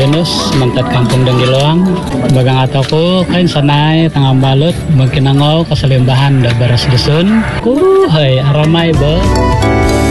Yunus mantat kampung Denggiloang bagang ataku kain sanai tengah balut mungkin nangau keselimbahan da beras dusun hai aramai be